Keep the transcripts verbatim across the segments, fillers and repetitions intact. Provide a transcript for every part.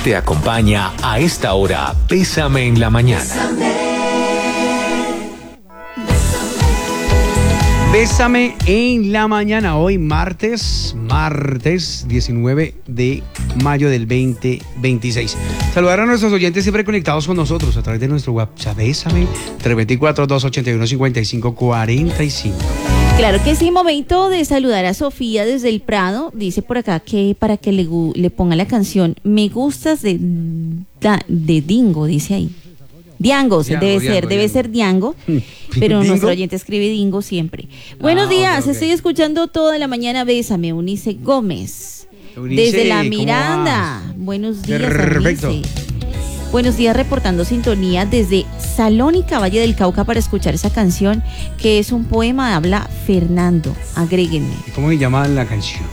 Te acompaña a esta hora Bésame en la mañana. Bésame en la mañana, hoy martes, martes diecinueve de mayo del veinte veintiséis. Saludar a nuestros oyentes siempre conectados con nosotros a través de nuestro WhatsApp. Bésame, tres dos cuatro, dos ocho uno, cinco cinco cuatro cinco. Claro que sí, momento de saludar a Sofía desde el Prado. Dice por acá que para que le, le ponga la canción Me Gustas de, de Dingo, dice ahí. Diangos, Diango, debe Diango, ser, debe Diango. ser Diango, pero ¿Dingo? nuestro oyente escribe Dingo siempre. Buenos Ah, días, ok, ok. estoy escuchando toda la mañana Bésame, Eunice Gómez. Eunice, desde La ¿cómo Miranda. vas? Buenos días, Perfecto. Eunice. Buenos días, reportando sintonía desde Salónica, Valle del Cauca, para escuchar esa canción que es un poema, habla Fernando. Agréguenme. ¿Y cómo se llama la canción?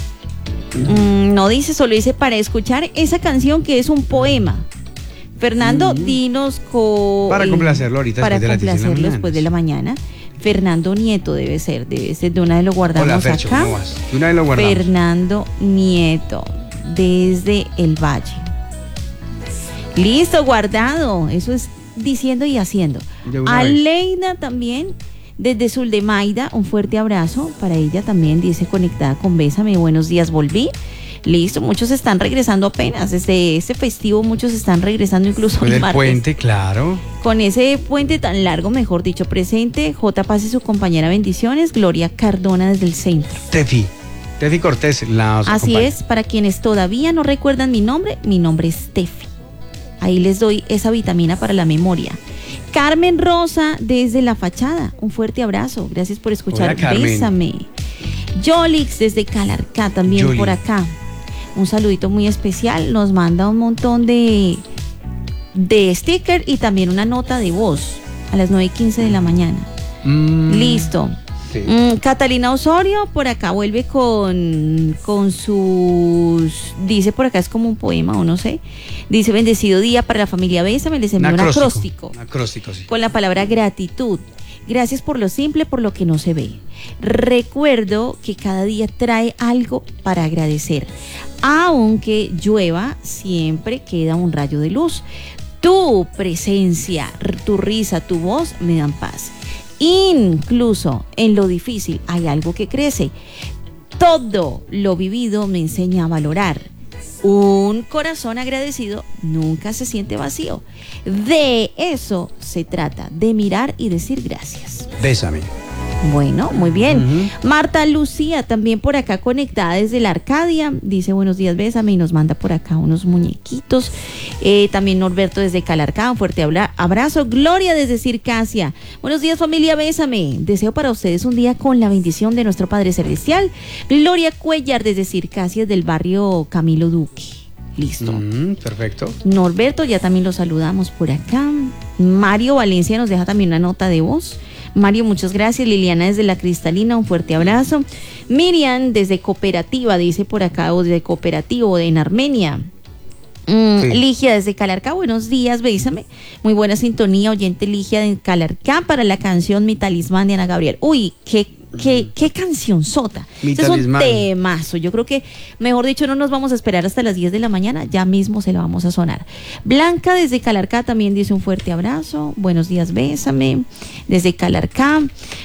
Mm, no dice, solo dice para escuchar esa canción que es un poema. Fernando, Mm. dinos con... Para complacerlo ahorita Para después de las diez de la complacerlo mañana. después de la mañana. Fernando Nieto debe ser, debe ser, de una vez lo guardamos. Hola, Fercho, acá. ¿cómo vas? De una vez lo guardamos. Fernando Nieto, desde el Valle. Listo, guardado. Eso es diciendo y haciendo. De una vez. Aleida también, desde Suldemaida, un fuerte abrazo para ella también, dice conectada con Bésame, buenos días, volví. Listo, muchos están regresando apenas, desde este festivo muchos están regresando incluso Con el el martes. puente, claro. Con ese puente tan largo, mejor dicho, presente, J. Paz y su compañera, bendiciones, Gloria Cardona desde el centro. Tefi. Tefi Cortés. La Así acompaña. es, para quienes todavía no recuerdan mi nombre, mi nombre es Tefi. Ahí les doy esa vitamina para la memoria. Carmen Rosa desde La Fachada, un fuerte abrazo, gracias por escuchar. Hola, Carmen. Bésame. Yolix desde Calarcá también Yoli. por acá. Un saludito muy especial, nos manda un montón de, de sticker y también una nota de voz a las nueve y quince de la mañana. Mm, Listo. sí. Mm, Catalina Osorio por acá vuelve con, con sus... Dice por acá, es como un poema o no sé. Dice, bendecido día para la familia Bésame, les envío un acróstico. Un acróstico, sí. Con la palabra gratitud. Gracias por lo simple, por lo que no se ve. Recuerdo que cada día trae algo para agradecer. Aunque llueva, siempre queda un rayo de luz. Tu presencia, tu risa, tu voz me dan paz. Incluso en lo difícil hay algo que crece. Todo lo vivido me enseña a valorar. Un corazón agradecido nunca se siente vacío. De eso se trata, de mirar y decir gracias. Bésame. Bueno, muy bien. Ujú. Marta Lucía también por acá conectada desde la Arcadia. Dice buenos días, Bésame, y nos manda por acá unos muñequitos. Eh, también Norberto desde Calarcá, un fuerte abra- abrazo. Gloria desde Circasia. Buenos días, familia Bésame. Deseo para ustedes un día con la bendición de nuestro Padre Celestial. Gloria Cuellar desde Circasia, del barrio Camilo Duque. Listo. Mm, perfecto. Norberto, ya también lo saludamos por acá. Mario Valencia nos deja también una nota de voz. Mario, muchas gracias. Liliana desde La Cristalina, un fuerte abrazo. Miriam desde Cooperativa, dice por acá, o desde Cooperativo en Armenia. Mm, Sí. Ligia desde Calarcá, buenos días, Bésame. Muy buena sintonía, oyente Ligia de Calarcá para la canción Mi Talismán de Ana Gabriel. Uy, qué, qué, qué canción sota. Mi Este es un Talismán. temazo. Yo creo que, mejor dicho, no nos vamos a esperar hasta las diez de la mañana, ya mismo se la vamos a sonar. Blanca desde Calarcá también dice un fuerte abrazo. Buenos días, Bésame. Desde Calarcá.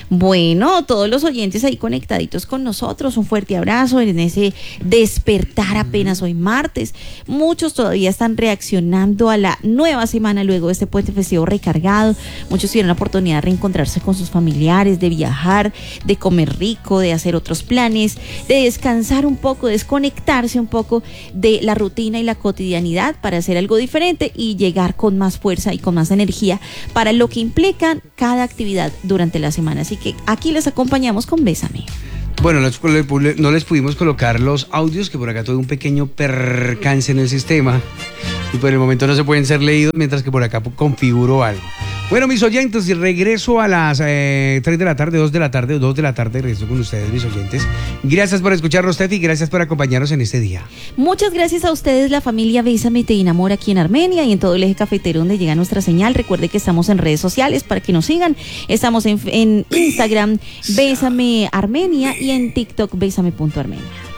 Bueno, todos los oyentes ahí conectaditos con nosotros, un fuerte abrazo en ese despertar apenas hoy martes. Muchos todavía están reaccionando a la nueva semana luego de este puente festivo recargado. Muchos tienen la oportunidad de reencontrarse con sus familiares, de viajar, de comer rico, de hacer otros planes, de descansar un poco, desconectarse un poco de la rutina y la cotidianidad para hacer algo diferente y llegar con más fuerza y con más energía para lo que implican cada actividad durante la semana. Así que aquí les acompañamos con Bésame. Bueno, les- no les pudimos colocar los audios, que por acá tuve un pequeño percance en el sistema y por el momento no se pueden ser leídos, mientras que por acá configuro algo. Bueno, mis oyentes, y regreso a las eh, tres de la tarde, dos de la tarde, dos de la tarde, regreso con ustedes, mis oyentes. Gracias por escucharnos, Tefi, gracias por acompañarnos en este día. Muchas gracias a ustedes, la familia Bésame Te Enamora aquí en Armenia y en todo el eje cafetero donde llega nuestra señal. Recuerde que estamos en redes sociales para que nos sigan. Estamos en, en Instagram Bésame Armenia y en TikTok Bésame punto Armenia.